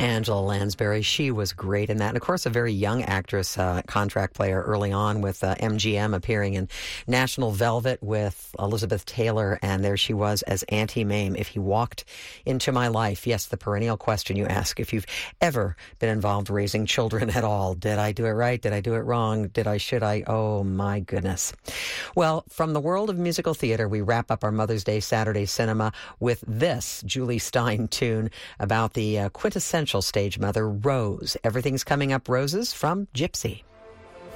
Angela Lansbury, she was great in that. And of course, a very young actress, contract player early on with MGM, appearing in National Velvet with Elizabeth Taylor. And there she was as Auntie Mame. If he walked into my life, yes, the perennial question you ask, if you've ever been involved raising children at all. Did I do it right? Did I do it wrong? Should I? Oh, my goodness. Well, from the world of musical theater, we wrap up our Mother's Day Saturday cinema with this Julie Stein tune about the quintessential stage mother, Rose. Everything's coming up roses from Gypsy.